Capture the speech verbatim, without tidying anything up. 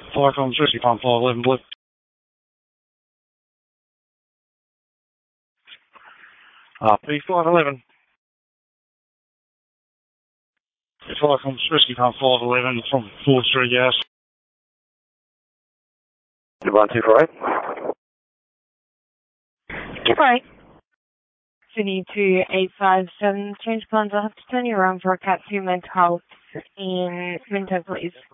Flight on Whiskey Pump five eleven Blue. Uh, P five eleven. Flight on Whiskey Pump five eleven from four three Gas. one two four eight. two four eight. City two eight five seven. Change plans. I'll have to turn you around for a cat two mental health in Minto, please.